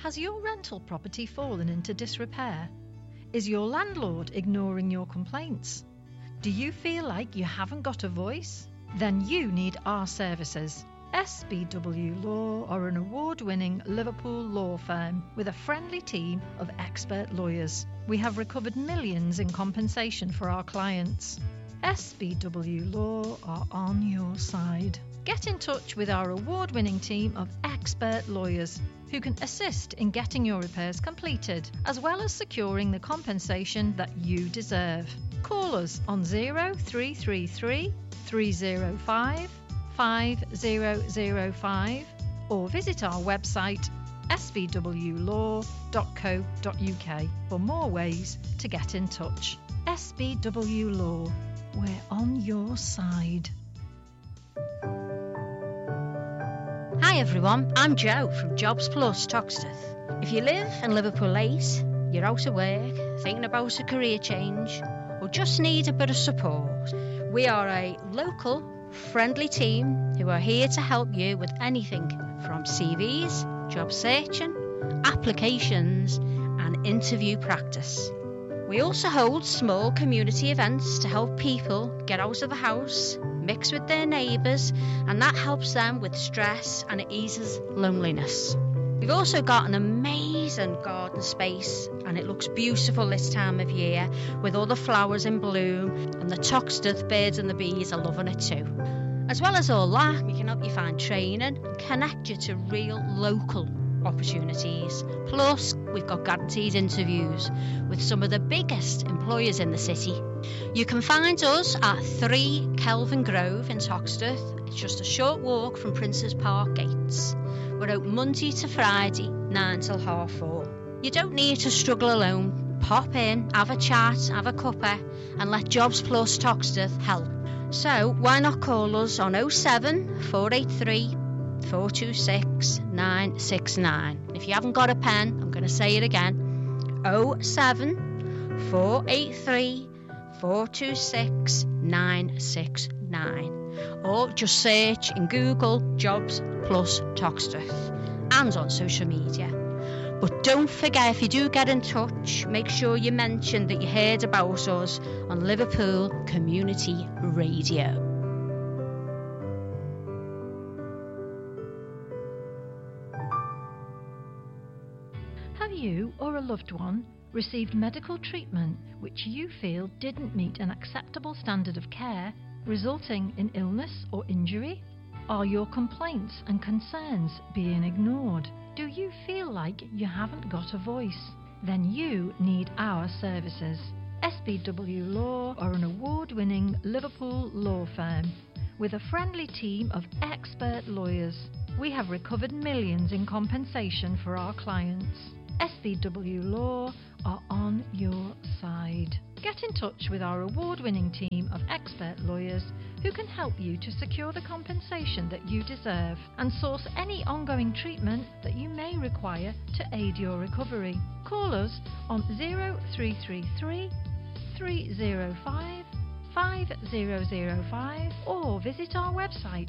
Has your rental property fallen into disrepair? Is your landlord ignoring your complaints? Do you feel like you haven't got a voice? Then you need our services. SBW Law are an award-winning Liverpool law firm with a friendly team of expert lawyers. We have recovered millions in compensation for our clients. SBW Law are on your side. Get in touch with our award-winning team of expert lawyers who can assist in getting your repairs completed, as well as securing the compensation that you deserve. Call us on 0333 305 5005 or visit our website sbwlaw.co.uk for more ways to get in touch. SBW Law, we're on your side. Hi everyone, I'm Jo from Jobs Plus Toxteth. If you live in Liverpool 8, you're out of work, thinking about a career change, or just need a bit of support, we are a local, friendly team who are here to help you with anything from CVs, job searching, applications, and interview practice. We also hold small community events to help people get out of the house, mix with their neighbours, and that helps them with stress and it eases loneliness. We've also got an amazing garden space and it looks beautiful this time of year with all the flowers in bloom, and the Toxteth birds and the bees are loving it too. As well as all that, we can help you find training and connect you to real local opportunities. Plus, we've got guaranteed interviews with some of the biggest employers in the city. You can find us at 3 Kelvin Grove in Toxteth. It's just a short walk from Princes Park gates. We're open Monday to Friday, 9 till 4:30. You don't need to struggle alone. Pop in, have a chat, have a cuppa, and let Jobs Plus Toxteth help. So why not call us on 07 483 426 969. If you haven't got a pen, I'm going to say it again. 07 483 426 969. Or just search in Google Jobs Plus Toxteth and on social media. But don't forget, if you do get in touch, make sure you mention that you heard about us on Liverpool Community Radio. Have you or a loved one received medical treatment which you feel didn't meet an acceptable standard of care, resulting in illness or injury? Are your complaints and concerns being ignored? Do you feel like you haven't got a voice? Then you need our services. SBW Law are an award-winning Liverpool law firm with a friendly team of expert lawyers. We have recovered millions in compensation for our clients. SBW Law are on your side. Get in touch with our award-winning team of expert lawyers who can help you to secure the compensation that you deserve and source any ongoing treatment that you may require to aid your recovery. Call us on 0333 305 5005 or visit our website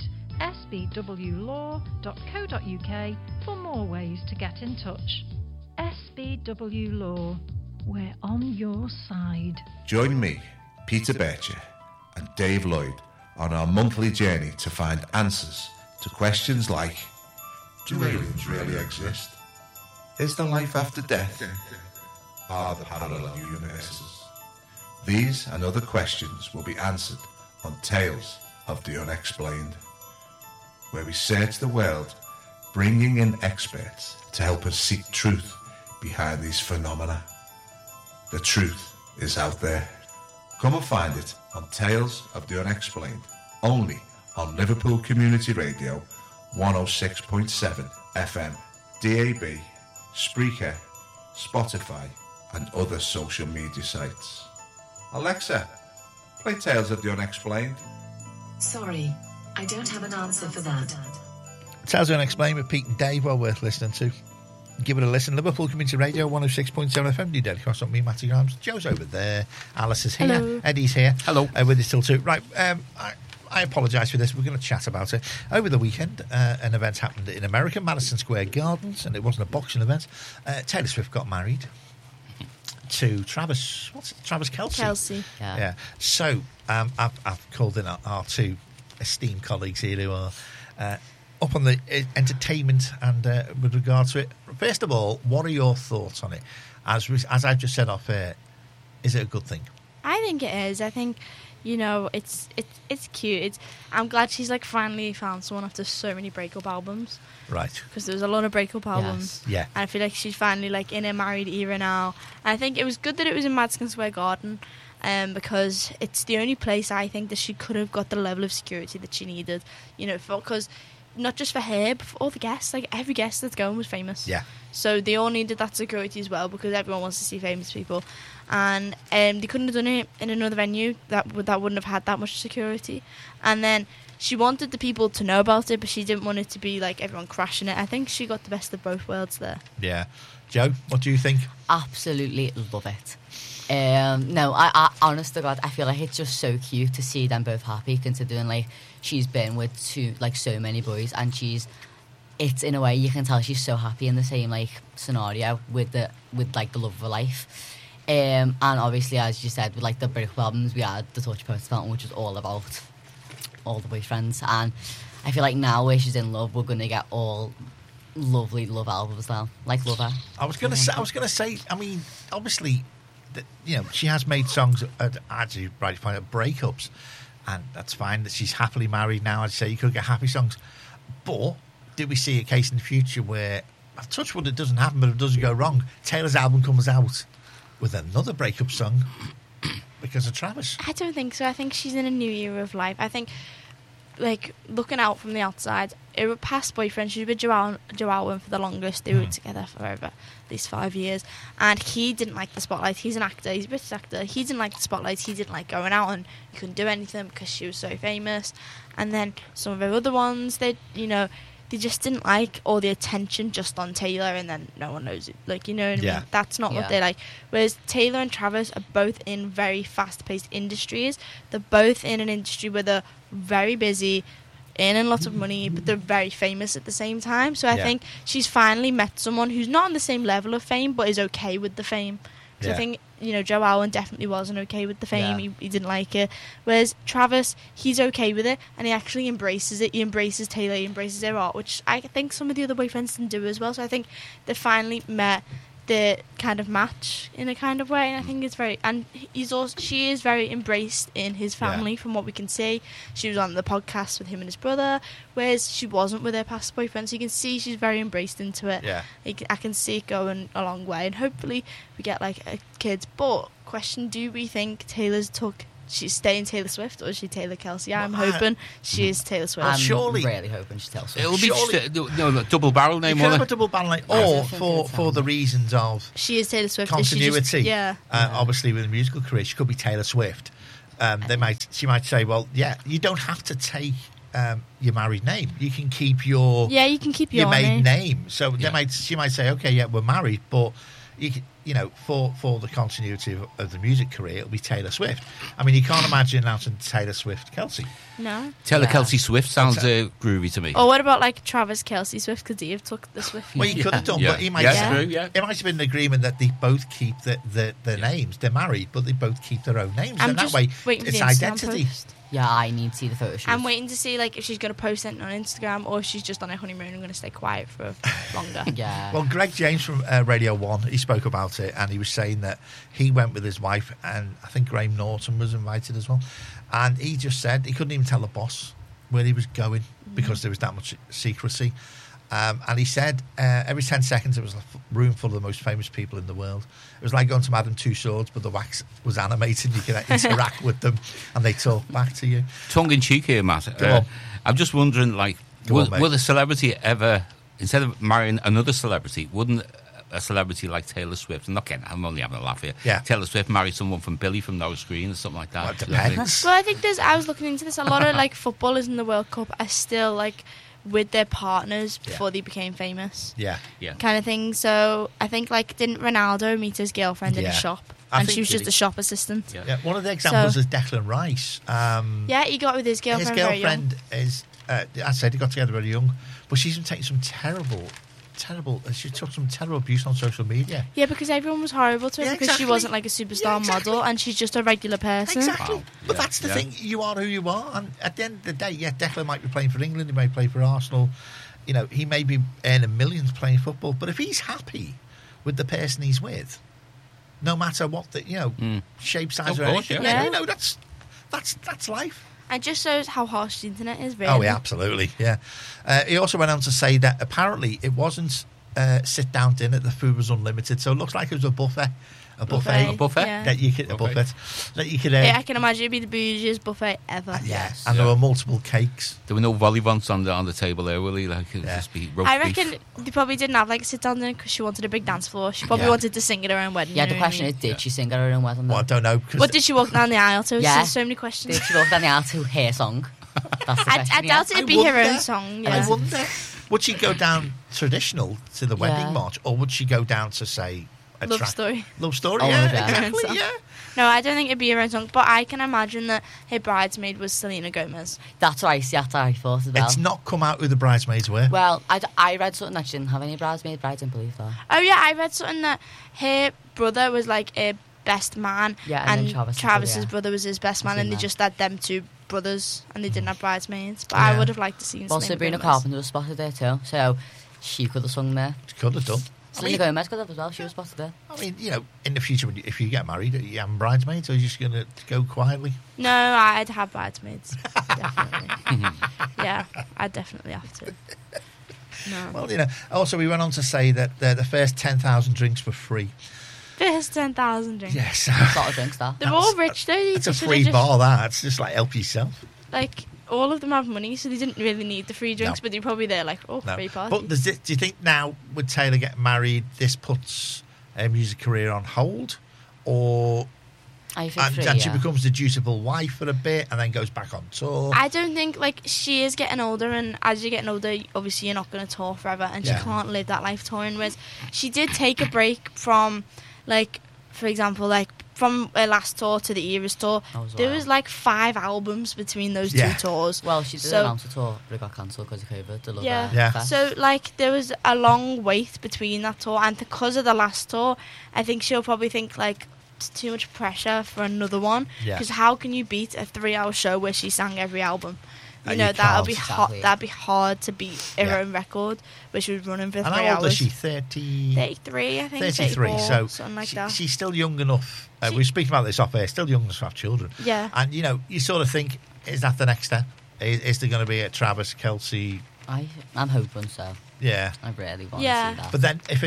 sbwlaw.co.uk for more ways to get in touch. SBW Law, we're on your side. Join me, Peter Bircher, and Dave Lloyd on our monthly journey to find answers to questions like: do aliens really exist? Is there life after death? Are there parallel universes? These and other questions will be answered on Tales of the Unexplained, where we search the world, bringing in experts to help us seek truth behind these phenomena. The truth is out there. Come and find it on Tales of the Unexplained, only on Liverpool Community Radio 106.7 FM, DAB, Spreaker, Spotify, and other social media sites. Alexa, play Tales of the Unexplained. Sorry, I don't have an answer for that. Tales of the Unexplained with Pete and Dave, well worth listening to. Give it a listen. Liverpool Community Radio 106.7 FM. Do dead across on me, Matty Grimes. Joe's over there. Alice is here. Hello. Eddie's here. Hello. With us till 2. Right. I apologise for this. We're going to chat about it. Over the weekend, an event happened in America, Madison Square Gardens, and it wasn't a boxing event. Taylor Swift got married to Travis Kelce. Yeah. So I've called in our two esteemed colleagues here who are up on the entertainment and with regard to it. First of all, what are your thoughts on it? As I've just said off air, is it a good thing? I think it is. I think, it's cute. I'm glad she's like finally found someone after so many breakup albums. Right. Because there was a lot of breakup albums. Yes. Yeah. And I feel like she's finally like in a married era now. And I think it was good that it was in Madison Square Garden, because it's the only place I think that she could have got the level of security that she needed. Because not just for her, but for all the guests. Like every guest that's going was famous. Yeah. So they all needed that security as well, because everyone wants to see famous people. And they couldn't have done it in another venue that wouldn't have had that much security. And then she wanted the people to know about it, but she didn't want it to be like everyone crashing it. I think she got the best of both worlds there. Yeah. Joe, what do you think? Absolutely love it. No, I honest to God, I feel like it's just so cute to see them both happy, considering like she's been with so many boys, and it's in a way you can tell she's so happy in the same like scenario with like the love of her life. And obviously, as you said, with like the breakup albums, we had the Touch Post Fountain, which was all about all the boyfriends, and I feel like now where she's in love, we're gonna get all lovely love albums now, like Love Her. I was gonna say. I mean, obviously, she has made songs, as you rightly point out, breakups, and that's fine. That she's happily married now. I'd say you could get happy songs, but do we see a case in the future where, touch wood, it doesn't happen, but it doesn't go wrong? Taylor's album comes out with another breakup song because of Travis. I don't think so. I think she's in a new era of life. I think, like, looking out from the outside, her past boyfriend, she was with Joe Alwyn for the longest. They were together for over at least 5 years. And he didn't like the spotlight. He's an actor. He's a British actor. He didn't like the spotlight. He didn't like going out, and he couldn't do anything because she was so famous. And then some of her other ones, they just didn't like all the attention just on Taylor, and then no one knows it. Like, you know what I mean? That's not what they like. Whereas Taylor and Travis are both in very fast-paced industries. They're both in an industry where they're very busy, earning lots of money, but they're very famous at the same time. So I think she's finally met someone who's not on the same level of fame, but is okay with the fame. So I think, Joe Alwyn definitely wasn't okay with the fame. Yeah. He didn't like it. Whereas Travis, he's okay with it, and he actually embraces it. He embraces Taylor, he embraces her art, which I think some of the other boyfriends didn't do as well. So I think they finally met the kind of match in a kind of way, and I think it's very, and she is very embraced in his family from what we can see. She was on the podcast with him and his brother, whereas she wasn't with her past boyfriend, so you can see she's very embraced into it. I can see it going a long way, and hopefully we get like kids. But question, do we think she's staying Taylor Swift, or is she Taylor Kelce? I'm hoping she is Taylor Swift. I'm really hoping she's Taylor Swift. It'll be a double barrel name, won't it? A double barrel name, or for the reasons of she is Taylor Swift continuity. Obviously, with a musical career, she could be Taylor Swift. She might say, well, you don't have to take your married name. You can keep your maiden name. So she might say, okay, we're married, but for the continuity of the music career, it'll be Taylor Swift. I mean, you can't imagine announcing Taylor Swift Kelce. No. Taylor Kelce Swift sounds groovy to me. Or what about like Travis Kelce Swift? Could he have took the Swift? Well, he could have done, but he might. It might have been an agreement that they both keep their names. They're married, but they both keep their own names, and that way it's identity. Yeah, I need to see the photo shoot. I'm waiting to see like if she's going to post something on Instagram, or if she's just on her honeymoon and going to stay quiet for longer. Well, Greg James from Radio 1, he spoke about it, and he was saying that he went with his wife, and I think Graham Norton was invited as well, and he just said he couldn't even tell the boss where he was going because there was that much secrecy. And he said every 10 seconds it was a room full of the most famous people in the world. It was like going to Madame Tussauds, but the wax was animated. You could interact with them, and they talk back to you. Tongue in cheek here, Matt. I'm just wondering, like, will a celebrity ever, instead of marrying another celebrity, wouldn't a celebrity like Taylor Swift, I'm only having a laugh here, Taylor Swift marry someone from Billy from No Screen or something like that? Well, it depends. Well, I think I was looking into this, a lot of like footballers in the World Cup are still like with their partners before they became famous. Yeah. Kind of thing. So I think, like, didn't Ronaldo meet his girlfriend in a shop? And she was just a shop assistant. Yeah. One of the examples is Declan Rice. He got with his girlfriend very young. Is, I said he got together very young, but she's been taking some terrible, she took some terrible abuse on social media. Yeah, because everyone was horrible to her because she wasn't like a superstar model and she's just a regular person. Exactly. Wow. But that's the thing, you are who you are. And at the end of the day, Declan might be playing for England, he may play for Arsenal, he may be earning millions playing football, but if he's happy with the person he's with, no matter what the shape, size, or anything, that's life. It just shows how harsh the internet is, really. Oh, yeah, absolutely, yeah. He also went on to say that apparently it wasn't sit-down dinner, the food was unlimited, so it looks like it was a buffet. A buffet. Yeah. That you could, a buffet. That you could, I can imagine it'd be the bougiest buffet ever. Yes. And there were multiple cakes. There were no vol-au-vents on the table there, will he? Like, it'd just be roast I reckon they probably didn't have like a sit-down dinner because she wanted a big dance floor. She probably wanted to sing at her own wedding. Yeah, the question is, did she sing at her own wedding? Well, I don't know. What did she walk down the aisle to? Yeah. So many questions. Did she walk down the aisle to her song? That's the question, I doubt it'd be her own song. Yeah. I wonder, would she go down traditional to the wedding march, or would she go down to, say, Love Story? Love Story, oh, exactly, yeah. No, I don't think it'd be her own song, but I can imagine that her bridesmaid was Selena Gomez. That's right, that's what I thought as well. It's not come out who the bridesmaids were. Well, I read something that she didn't have any bridesmaids, but I didn't believe that. Oh, yeah, I read something that her brother was like a best man, and Travis's brother was his best man, and they just had them two brothers, and they didn't have bridesmaids. But I would have liked to see Selena Sabrina Gomez. Carpenter was spotted there too, so she could have sung there. She could have done. Selena Gomez could have as well, she was spotted there. I mean, in the future, if you get married, are you having bridesmaids, or are you just going to go quietly? No, I'd have bridesmaids. Definitely. Yeah, I'd definitely have to. No. Well, also we went on to say that the first 10,000 drinks were free. First 10,000 drinks? Yes. That's a lot of drinks, that. They're all rich, though. It's a free bar, that. It's just like, help yourself. Like, all of them have money, so they didn't really need the free drinks, but they're probably there like, free party. But do you think now, with Taylor getting married, this puts her music career on hold? Or she becomes the dutiful wife for a bit and then goes back on tour? I don't think, she is getting older, and as you're getting older, obviously you're not going to tour forever, and she can't live that life touring. Whereas she did take a break from, for example, from her last tour to the Eras tour, there was 5 albums between those two tours. Well, she did announce a tour, but it got cancelled because of COVID. So, there was a long wait between that tour, and because of the last tour, I think she'll probably think, it's too much pressure for another one. Because how can you beat a 3-hour show where she sang every album? That'll be that'd be hard to beat her own record, which was running for 3 hours. And how old is she? 33, I think. 33, so something like that. She's still young enough. We were speaking about this off air. Still young enough to have children. Yeah. And you sort of think, is that the next step? Is there going to be a Travis Kelce? I'm hoping so. Yeah. I really want to see that. But then, if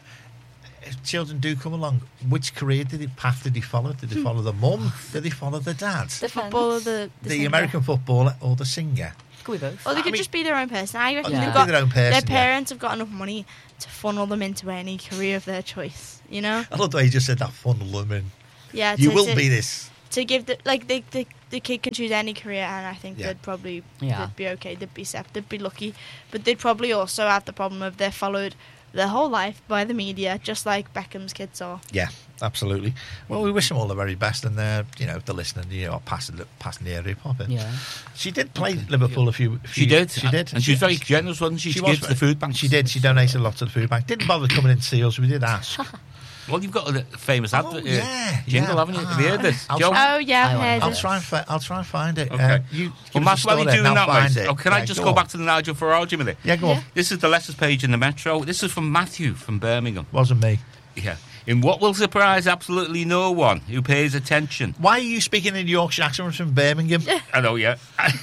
children do come along, which path did he follow? Did he follow the mum? Did he follow the dad? The footballer, the American footballer, or the singer? Could we both? Or they could just be their own person. I reckon their own person, their parents have got enough money to funnel them into any career of their choice. I love the way you just said that, funnel them in. Yeah, you will be this. To give the kid can choose any career, and I think they'd probably they'd be okay. They'd be set. They'd be lucky, but they'd probably also have the problem of they're followed their whole life by the media, just like Beckham's kids are. Yeah, absolutely. Well, we wish them all the very best, and they're listening, passing the area popping. Yeah, she did play Liverpool a few. She did, and she was very generous, wasn't she? She gave to the food bank. She did. She donated a lot to the food bank. Didn't bother coming in to see us. We did ask. Well, you've got a famous jingle, haven't you? Have you heard this, Joe? Oh yeah, I've heard it. I'll try and find it. Okay. Matt, while you're doing that, mate, can I just go back to the Nigel Farage with it? Yeah, go on. This is the letters page in the Metro. This is from Matthew from Birmingham. Wasn't me. Yeah. In what will surprise absolutely no one who pays attention. Why are you speaking in Yorkshire accent from Birmingham? I know, yeah.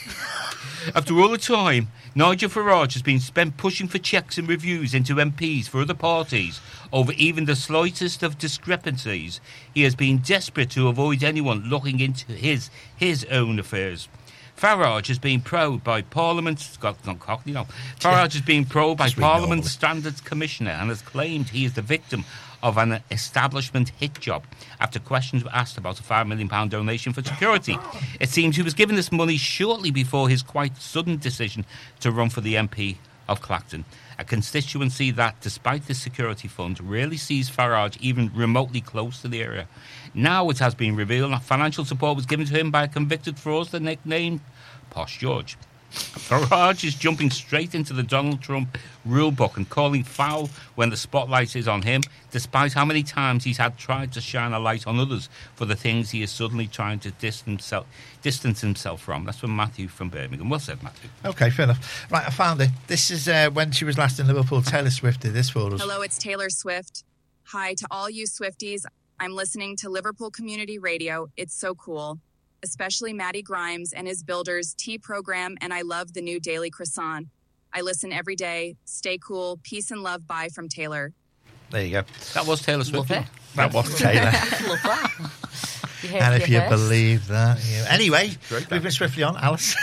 After all the time Nigel Farage has been spent pushing for checks and reviews into MPs for other parties over even the slightest of discrepancies, he has been desperate to avoid anyone looking into his own affairs. Farage has been probed by Parliament. Farage has been probed by Parliament Standards Commissioner and has claimed he is the victim of an establishment hit job after questions were asked about a £5 million donation for security. It seems he was given this money shortly before his quite sudden decision to run for the MP of Clacton, a constituency that, despite the security fund, rarely sees Farage even remotely close to the area. Now it has been revealed that financial support was given to him by a convicted fraudster nicknamed Posh George. Farage is jumping straight into the Donald Trump rulebook and calling foul when the spotlight is on him, despite how many times he's had tried to shine a light on others for the things he is suddenly trying to distance himself from. That's from Matthew from Birmingham. Well said, Matthew. Okay, fair enough. Right, I found it. This is when she was last in Liverpool. Taylor Swift did this for us. Hello, it's Taylor Swift. Hi to all you Swifties. I'm listening to Liverpool Community Radio. It's so cool. Especially Matty Grimes and his Builders Tea program, and I love the new Daily Croissant. I listen every day. Stay cool. Peace and love. Bye from Taylor. There you go. That was Taylor Swift. That was Taylor. Love that. And if you believe that. Yeah. Anyway, moving swiftly on, Alice.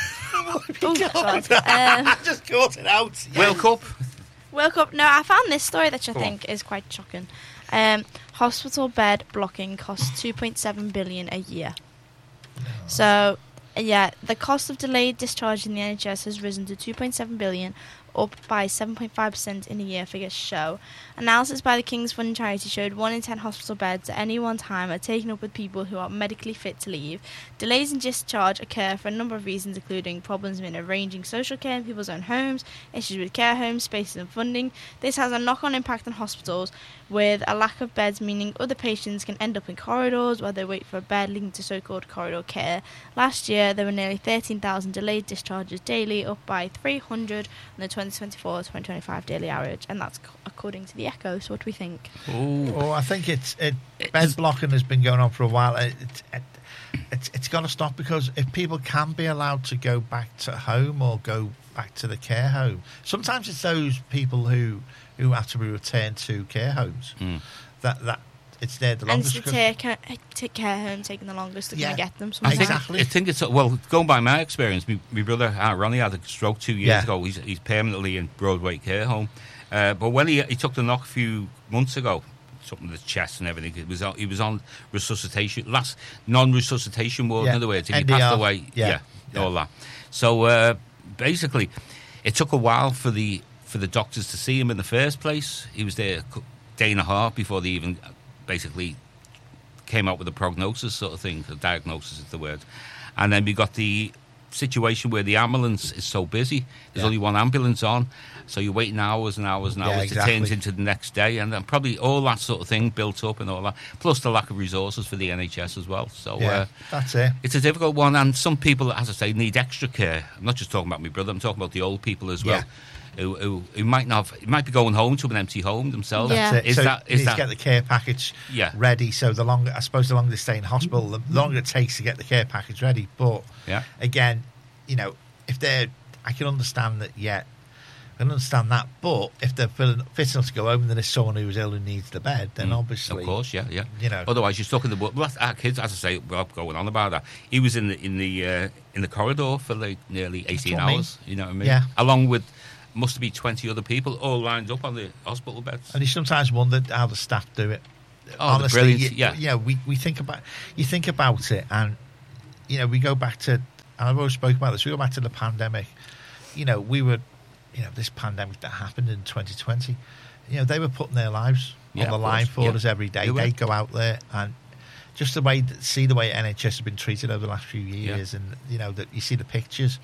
I just caught it out. Yeah. World Cup. No, I found this story that I think is quite shocking. Hospital bed blocking costs $2.7 billion a year. So, yeah, the cost of delayed discharge in the NHS has risen to $2.7 billion, up by 7.5% in a year, figures show. Analysis by the King's Fund charity showed 1 in 10 hospital beds at any one time are taken up with people who are medically fit to leave. Delays in discharge occur for a number of reasons, including problems in arranging social care in people's own homes, issues with care homes, spaces and funding. This has a knock-on impact on hospitals, with a lack of beds meaning other patients can end up in corridors while they wait for a bed, leading to so-called corridor care. Last year, there were nearly 13,000 delayed discharges daily, up by 300 on the 2024-2025 daily average, and that's according to the Echo. So what do we think? Oh, I think bed blocking has been going on for a while. It's got to stop, because if people can be allowed to go back to home or go back to the care home, sometimes it's those people who have to be returned to care homes that it's there the longest. And it's the care home taking the longest to get them. Exactly. I think it's, well, going by my experience, my brother Ronnie had a stroke 2 years ago. He's permanently in Broadway care home. But when he took the knock a few months ago, something to the chest and everything, he was on resuscitation, last non-resuscitation ward, in other words. If he passed away, all that. So basically, it took a while for the doctors to see him in the first place. He was there a day and a half before they even basically came out with a prognosis sort of thing. The diagnosis is the word. And then we got the situation where the ambulance is so busy. There's only one ambulance on, so you're waiting hours and hours and hours. Exactly. It turns into the next day, and then probably all that sort of thing built up and all that, plus the lack of resources for the NHS as well. So that's it. It's a difficult one, and some people, as I say, need extra care. I'm not just talking about my brother, I'm talking about the old people as well. Who might be going home to an empty home themselves. Yeah. That's it. You need to get the care package ready. So the longer they stay in hospital, the longer it takes to get the care package ready. But again, if I can understand that. I can understand that. But if they're fit enough to go home, and then there's someone who's ill who needs the bed, then obviously, of course, Otherwise, you're stuck in the. Well, our kids, as I say, we're going on about that. He was in the corridor for like nearly 18 hours. You know what I mean? Yeah. Along with. Must be 20 other people all lined up on the hospital beds. And you sometimes wondered how the staff do it. Oh, honestly, brilliant! We think about it, and we go back to. And I've always spoken about this. We go back to the pandemic. We were, this pandemic that happened in 2020. They were putting their lives on the line for us every day. They go out there and just the way NHS has been treated over the last few years, and that you see the pictures.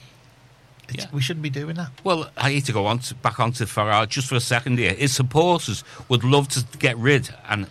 We shouldn't be doing that. Well, I hate to go back onto Farage just for a second here. His supporters would love to get rid, and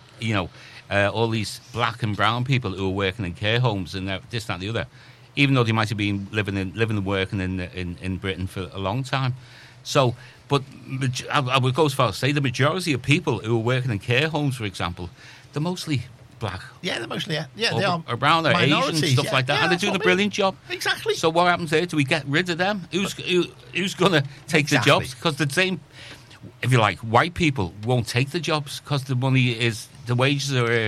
all these black and brown people who are working in care homes and this, that, and the other, even though they might have been living and working in Britain for a long time. So, but I would go as far as to say the majority of people who are working in care homes, for example, they're mostly black. Yeah, they're mostly, they are. Around, they're Asian, stuff like that, and they're doing a brilliant job. Exactly. So what happens there? Do we get rid of them? Who's going to take the jobs? Because the same, if you like, white people won't take the jobs because the wages are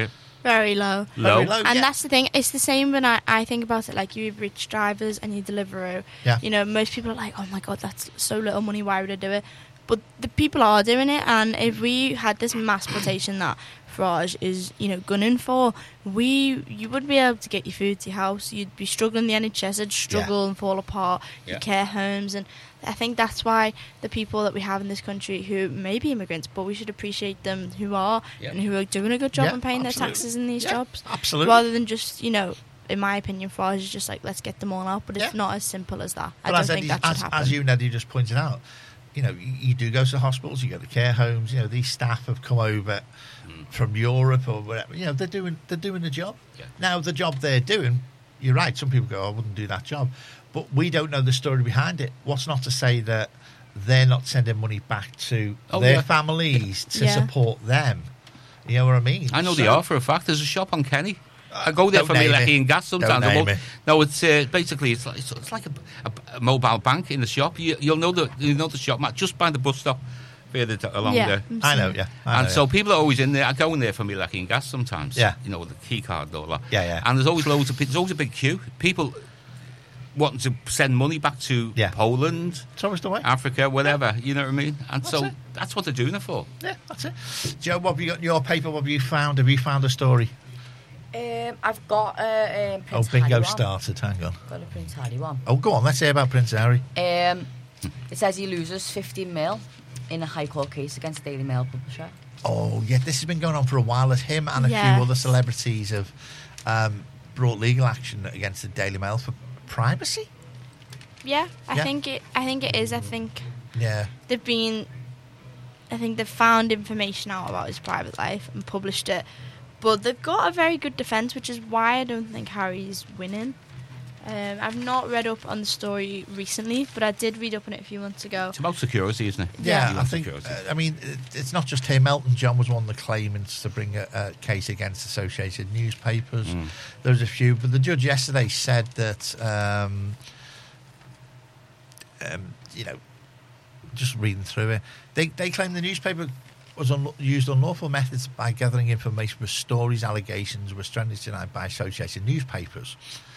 Very low. Very low, And that's the thing. It's the same when I think about it, like you rich drivers and you Deliveroo. Yeah. You know, most people are like, oh my God, that's so little money. Why would I do it? But the people are doing it. And if we had this mass plantation that Farage is, gunning for, you wouldn't be able to get your food to your house. You'd be struggling. The NHS would struggle and fall apart. Your care homes. And I think that's why the people that we have in this country who may be immigrants, but we should appreciate them who are and who are doing a good job and paying their taxes in these jobs. Absolutely. Rather than just, in my opinion, Farage is just like, let's get them all out. But it's not as simple as that. I don't think that should happen. As you, Neddy, just pointed out, you do go to hospitals, you go to care homes. These staff have come over from Europe or whatever. They're doing the job. Yeah. Now, the job they're doing, you're right. Some people go, I wouldn't do that job, but we don't know the story behind it. What's not to say that they're not sending money back to their families to support them? You know what I mean? I know they are for a fact. There's a shop on Kenny. I go there for my Lecky and gas sometimes. No, it's basically it's like a mobile bank in the shop. You'll know the shop just by the bus stop further along there. I know, yeah. So people are always in there. I go in there for my Lecky and gas sometimes. Yeah, with the key card and all that. Yeah. And there's always loads of people. There's always a big queue. People wanting to send money back to Poland, Africa, whatever. You know what I mean? And that's what they're doing it for. Yeah, that's it. Joe, what have you got in your paper? What have you found? Have you found a story? I've got Prince bingo Harry started. Hang on. Got a Prince Harry one. Oh, go on. Let's hear about Prince Harry. It says he loses 15 mil in a High Court case against the Daily Mail publisher. Oh, yeah. This has been going on for a while. As him and a few other celebrities have brought legal action against the Daily Mail for privacy. Yeah, I think it is. I think they've found information out about his private life and published it. But they've got a very good defence, which is why I don't think Harry's winning. I've not read up on the story recently, but I did read up on it a few months ago. It's about security, isn't it? Yeah, I think. It's not just him. Elton John was one of the claimants to bring a case against Associated Newspapers. There was a few, but the judge yesterday said that, just reading through it, they claim the newspaper was used unlawful methods by gathering information with stories, allegations were strongly denied by Associated Newspapers.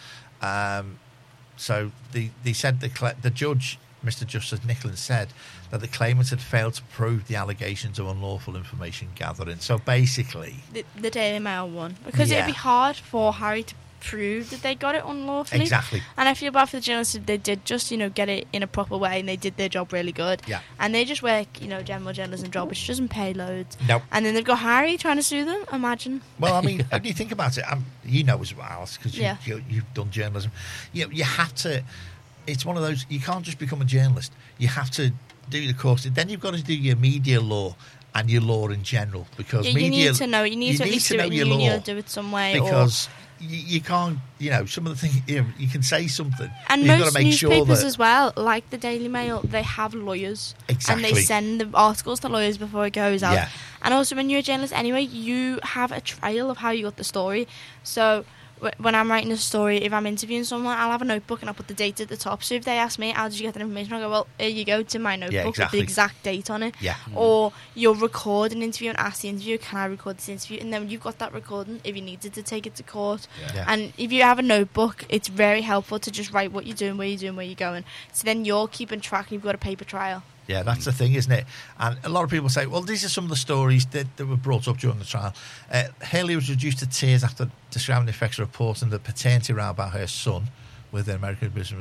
So they said the judge, Mr. Justice Nicklin, said that the claimants had failed to prove the allegations of unlawful information gathering. So basically, the Daily Mail won because it'd be hard for Harry to prove that they got it unlawfully. Exactly. And I feel bad for the journalists if they did just, get it in a proper way and they did their job really good. Yeah. And they just work, general journalism job, which doesn't pay loads. Nope. And then they've got Harry trying to sue them. Imagine. Well, I mean, when you think about it, you know as well, Alice, because you've done journalism. You have to. It's one of those. You can't just become a journalist. You have to do the course. Then you've got to do your media law and your law in general, because media. You need to know. You need to at least do it in uni or do it some way. Because you can't, some of the things, you can say something. And you've most got to make newspapers sure as well, like the Daily Mail, they have lawyers. Exactly. And they send the articles to lawyers before it goes out. Yeah. And also, when you're a journalist anyway, you have a trail of how you got the story. So when I'm writing a story, if I'm interviewing someone, I'll have a notebook and I'll put the date at the top. So if they ask me, how did you get that information? I'll go, well, here you go, to my notebook with the exact date on it. Yeah. Or you'll record an interview and ask the interviewer, can I record this interview? And then you've got that recording if you needed to take it to court. Yeah. And if you have a notebook, it's very helpful to just write what you're doing, where you're going. So then you're keeping track and you've got a paper trail. Yeah, that's the thing, isn't it? And a lot of people say, well, these are some of the stories that were brought up during the trial. Haley was reduced to tears after describing the effects of reporting the paternity row about her son with an American businessman